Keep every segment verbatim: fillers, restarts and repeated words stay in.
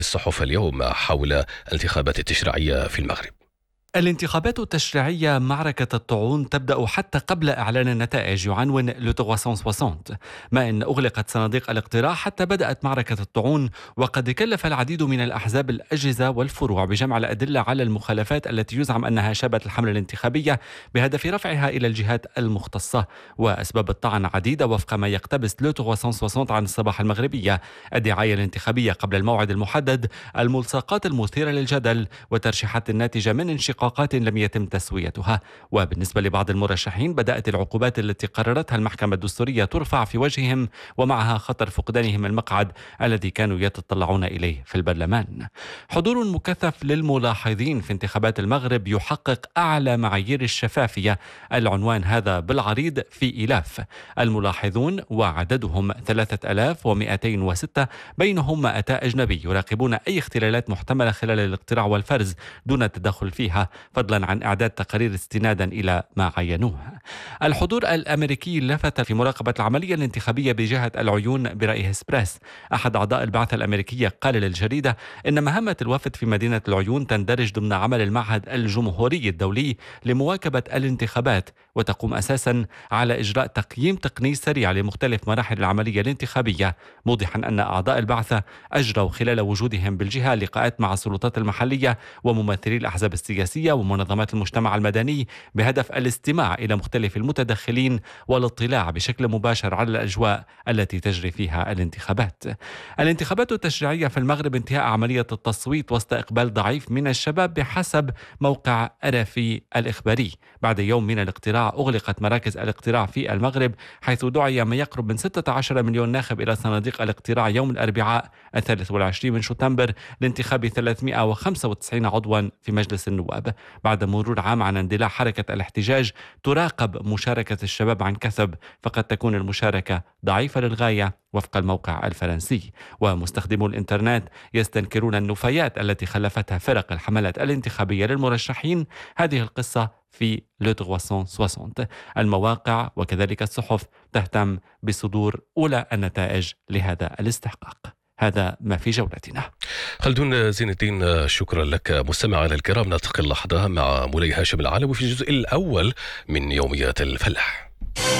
الصحف اليوم حول الانتخابات التشريعية في المغرب. الانتخابات التشريعية معركة الطاعون تبدأ حتى قبل إعلان النتائج، يعنون لو ثلاثمئة وستين، ما إن أغلقت صناديق الاقتراع حتى بدأت معركة الطاعون. وقد كلف العديد من الأحزاب الأجهزة والفروع بجمع الأدلة على المخالفات التي يزعم أنها شابت الحملة الانتخابية بهدف رفعها إلى الجهات المختصة. وأسباب الطعن عديدة وفق ما يقتبس لو ثلاثمئة وستين عن الصباح المغربية: الدعاية الانتخابية قبل الموعد المحدد، الملصقات المثيرة للجدل، وترشيحات الناتجة من انشقاق لم يتم تسويتها. وبالنسبة لبعض المرشحين بدأت العقوبات التي قررتها المحكمة الدستورية ترفع في وجههم، ومعها خطر فقدانهم المقعد الذي كانوا يتطلعون إليه في البرلمان. حضور مكثف للملاحظين في انتخابات المغرب يحقق أعلى معايير الشفافية، العنوان هذا بالعريض في إيلاف. الملاحظون وعددهم ثلاثة آلاف ومئتين وستة، بينهم مئتين أجنبي، يراقبون أي اختلالات محتملة خلال الاقتراع والفرز دون التدخل فيها، فضلا عن إعداد تقارير استنادا إلى ما عينوه. الحضور الأمريكي لفت في مراقبة العملية الانتخابية بجهة العيون برأي هسبريس. أحد أعضاء البعثة الأمريكية قال للجريدة إن مهمة الوفد في مدينة العيون تندرج ضمن عمل المعهد الجمهوري الدولي لمواكبة الانتخابات، وتقوم أساسا على إجراء تقييم تقني سريع لمختلف مراحل العملية الانتخابية، موضحا أن أعضاء البعثة أجروا خلال وجودهم بالجهة لقاءات مع السلطات المحلية وممثلي الأحزاب السياسية ومنظمات المجتمع المدني بهدف الاستماع إلى مختلف المتدخلين والاطلاع بشكل مباشر على الأجواء التي تجري فيها الانتخابات. الانتخابات التشريعية في المغرب انتهاء عملية التصويت وسط إقبال ضعيف من الشباب بحسب موقع أرافي الإخباري. بعد يوم من الاقتراع أغلقت مراكز الاقتراع في المغرب، حيث دعي ما يقرب من ستة عشر مليون ناخب إلى صناديق الاقتراع يوم الأربعاء الثالث والعشرين من شتنبر لانتخاب ثلاثمئة وخمسة وتسعين عضوا في مجلس النواب. بعد مرور عام عن اندلاع حركة الاحتجاج، تراقب مشاركة الشباب عن كثب، فقد تكون المشاركة ضعيفة للغاية وفق الموقع الفرنسي. ومستخدمو الإنترنت يستنكرون النفايات التي خلفتها فرق الحملات الانتخابية للمرشحين. هذه القصة في لو ثلاثمئة وستين. المواقع وكذلك الصحف تهتم بصدور أولى النتائج لهذا الاستحقاق. هذا ما في جولتنا. خلدون زين الدين، شكرا لك. مستمعينا الكرام، نلتقي اللحظة مع مولاي هاشم العلوي في الجزء الأول من يوميات الفلاح.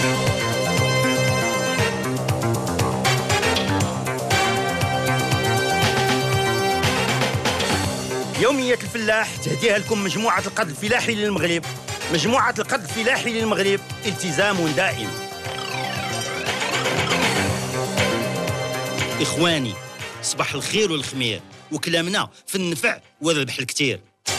يومية الفلاح تهديها لكم مجموعة القد الفلاحي للمغرب. مجموعة القد الفلاحي للمغرب، التزام دائم. إخواني، صباح الخير والخمير، وكلامنا في النفع والربح الكتير.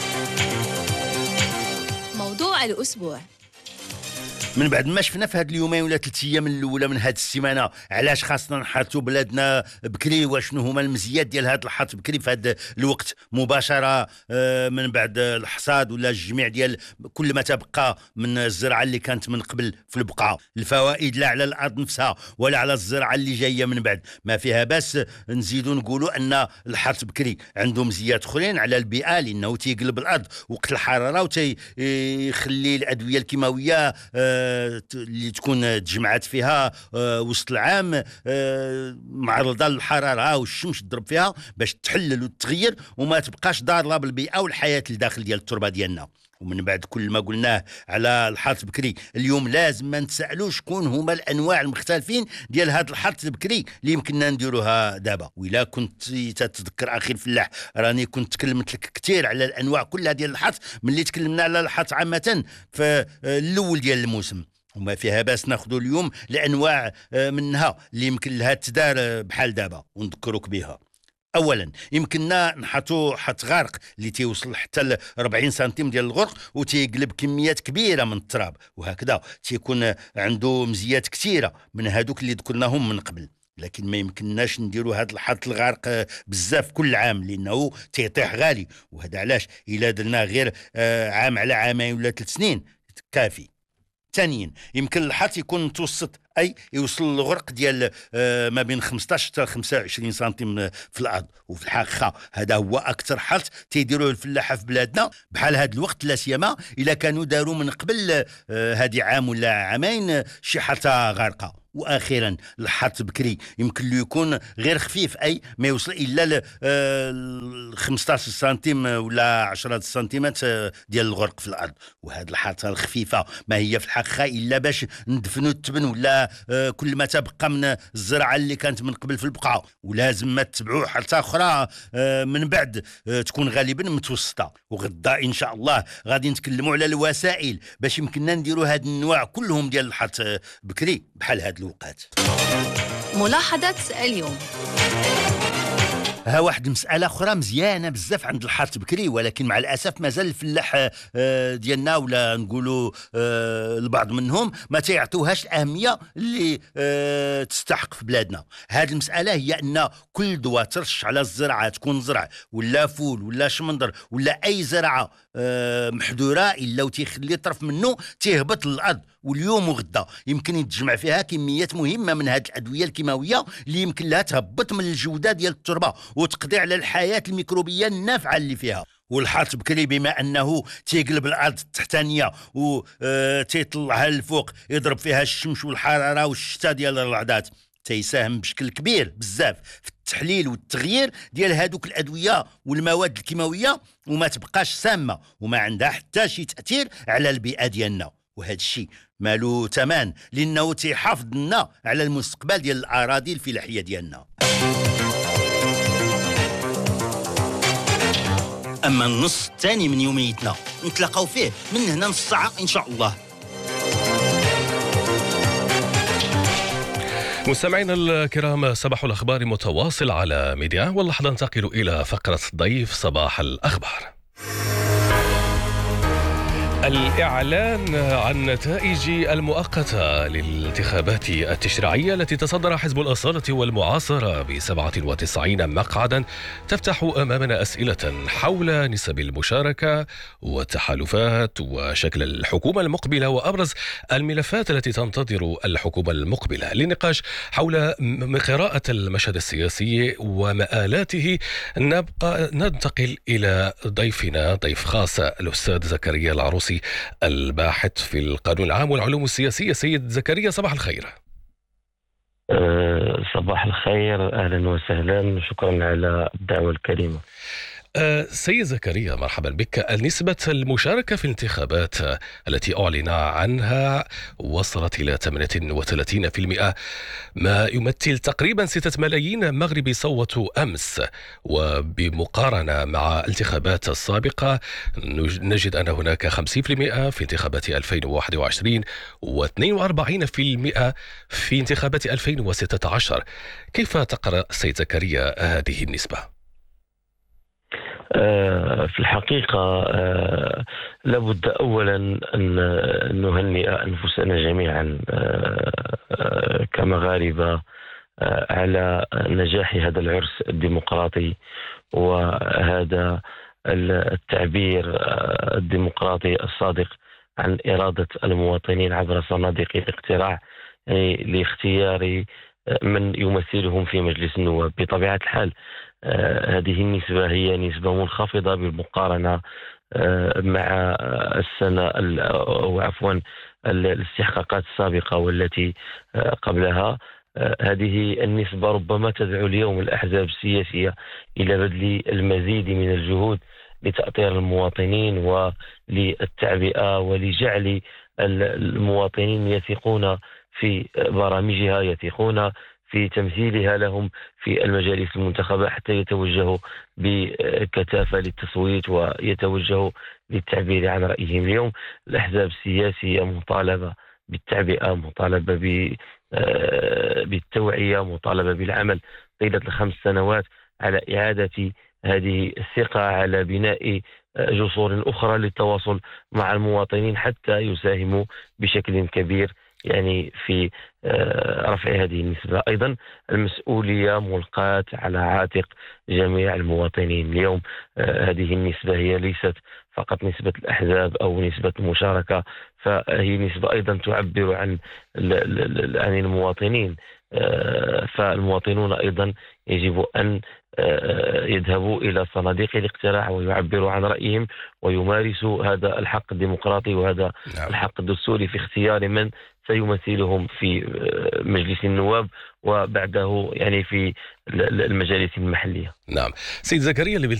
موضوع الأسبوع. من بعد ما شفنا في هاد اليومين ولا ثلاث ايام الاولى من هاد السيمانه علاش خاصنا نحرثوا بلادنا بكري، وشنو هما المزيات ديال هاد الحرث بكري في هاد الوقت مباشره من بعد الحصاد ولا الجميع ديال كل ما تبقى من الزراعه اللي كانت من قبل في البقعه، الفوائد لا على الارض نفسها ولا على الزراعه اللي جايه من بعد. ما فيها بس نزيدوا نقولوا ان الحرث بكري عنده مزيات اخرين على البيئه، لانه تيقلب الارض وقت الحراره وتيخلي الادويه الكيماويه اللي تكون تجمعات فيها وسط العام معرضة للحرارة والشمس تضرب فيها باش تحلل وتغير وما تبقاش ضارة بالبيئة والحياة الداخل ديال التربة ديالنا. ومن بعد كل ما قلناه على الحرث بكري، اليوم لازم ما نتسألوا شكون هما الانواع المختلفين ديال هذا الحرث البكري اللي يمكننا نديروها دابا. وإلا كنت تتذكر اخي الفلاح راني كنت تكلمت لك كثير على الانواع كلها ديال الحرث ملي تكلمنا على الحرث عامه في الاول ديال الموسم. وما فيها باس ناخذوا اليوم الانواع منها اللي يمكن لها تدار بحال دابا ونذكروك بها. اولا يمكننا نحطوا حط غارق اللي تيوصل حتى ل أربعين سنتيم ديال الغرق وتيقلب كميات كبيره من التراب، وهكذا تيكون عنده مزيات كثيره من هذوك اللي ذكرناهم من قبل. لكن ما يمكنناش نديروا هذا الحط الغارق بزاف كل عام لانه تيطيح غالي، وهذا علاش الا درنا غير عام على عامين ولا ثلاث سنين كافي. ثانيا يمكن الحط يكون متوسط اي يوصل الغرق ديال آه ما بين خمسطاش حتى خمسة وعشرين سنتيم في الارض. وفي الحقيقه هذا هو اكثر حرث تيديروه الفلاحه في بلادنا بحال هذا الوقت، لا سيما الا كانوا داروا من قبل هذه آه عام ولا عامين شي حرثه غارقه. واخيرا الحرث بكري يمكن له يكون غير خفيف، اي ما يوصل الا ل خمسطاش سنتيم ولا عشرة سنتيمات ديال الغرق في الارض. وهذه الحرثه الخفيفه ما هي في الحقيقه الا باش ندفنوا التبن ولا كل ما تبقى من الزرعه اللي كانت من قبل في البقعه، ولازم ما تتبعوا حرثه اخرى من بعد تكون غالبا متوسطه. وغدا ان شاء الله غادي نتكلموا على الوسائل باش يمكننا نديروا هاد النوع كلهم ديال الحرث بكري بحال هاد الوقت. ملاحظة اليوم. ها واحد المسألة أخرى مزيانة بزاف عند الحرث بكري، ولكن مع الأسف مازال الفلاح ديالنا ولا نقولوا البعض منهم ما تيعطوهاش الأهمية اللي تستحق في بلادنا. هذه المسألة هي أن كل دواء ترش على الزرعة، تكون زرع ولا فول ولا شمندر ولا أي زرعة محذورة، إلا وتيخلي طرف منه تيهبط للأرض، واليوم وغدا يمكن يتجمع فيها كميات مهمة من هذه الأدوية الكيماوية اللي يمكن لها تهبط من الجودة ديال التربة وتقضي على الحياة الميكروبية النافعة اللي فيها. والحرث بكري بما أنه تيقلب الأرض التحتانية وتيطلعها للفوق، يضرب فيها الشمس والحرارة والشتاء ديال الرعدات، تيساهم بشكل كبير بزاف في التحليل والتغيير ديال هذوك الأدوية والمواد الكيماوية، وما تبقاش سامة وما عندها حتى شي تأثير على البيئة ديالنا. وهذا الشيء مالو ثمن لأنه تيحافظ لنا على المستقبل ديال الأراضي الفلاحية ديالنا. أما النص الثاني من يوميتنا نتلاقاو فيه من هنا نص ساعة إن شاء الله. مستمعينا الكرام، صباح الأخبار متواصل على ميديا، واللحظة ننتقل إلى فقرة ضيف صباح الأخبار. الإعلان عن نتائج المؤقتة للانتخابات التشريعية التي تصدر حزب الأصالة والمعاصرة بسبعة وتسعين مقعدا تفتح أمامنا أسئلة حول نسب المشاركة والتحالفات وشكل الحكومة المقبلة وأبرز الملفات التي تنتظر الحكومة المقبلة. للنقاش حول قراءة المشهد السياسي ومآلاته نبقى ننتقل إلى ضيفنا، ضيف خاص الأستاذ زكريا العروسي الباحث في القانون العام والعلوم السياسية. سيد زكريا صباح الخير. أه صباح الخير، أهلا وسهلا، شكرا على الدعوة الكريمة. أه سيد زكريا مرحبا بك. نسبة المشاركة في الانتخابات التي أعلن عنها وصلت إلى ثمانية وثلاثين بالمئة، ما يمثل تقريبا ستة ملايين مغربي صوتوا أمس، وبمقارنة مع الانتخابات السابقة نجد أن هناك خمسين بالمئة في انتخابات ألفين وواحد وعشرين واثنين وأربعين بالمئة في انتخابات ألفين وستة عشر. كيف تقرأ سيد زكريا هذه النسبة؟ في الحقيقة لابد أولا أن نهنئ أنفسنا جميعا كمغاربة على نجاح هذا العرس الديمقراطي وهذا التعبير الديمقراطي الصادق عن إرادة المواطنين عبر صناديق الاقتراع، يعني لاختيار من يمثلهم في مجلس النواب. بطبيعة الحال آه هذه النسبة هي نسبة منخفضة بالمقارنة آه مع السنة أو عفوا الاستحقاقات السابقة والتي آه قبلها. آه هذه النسبة ربما تدعو اليوم الأحزاب السياسية إلى بذل المزيد من الجهود لتأطير المواطنين وللتعبئة ولجعل المواطنين يثقون في برامجها، يثقون في تمثيلها لهم في المجالس المنتخبة حتى يتوجهوا بكثافة للتصويت ويتوجهوا للتعبير عن رأيهم. اليوم الأحزاب السياسية مطالبة بالتعبئة، مطالبة بالتوعية، مطالبة بالعمل طيلة الخمس سنوات على إعادة هذه الثقة، على بناء جسور أخرى للتواصل مع المواطنين حتى يساهموا بشكل كبير يعني في رفع هذه النسبة. أيضا المسؤولية ملقاة على عاتق جميع المواطنين. اليوم هذه النسبة هي ليست فقط نسبة الأحزاب أو نسبة المشاركة، فهي نسبة أيضا تعبر عن عن المواطنين. فالمواطنون أيضا يجب أن يذهبوا إلى صناديق الاقتراع ويعبروا عن رأيهم ويمارسوا هذا الحق الديمقراطي وهذا نعم. الحق الدستوري في اختيار من سيمثلهم في مجلس النواب وبعده يعني في المجالس المحلية. نعم. سيد زكريا، اللي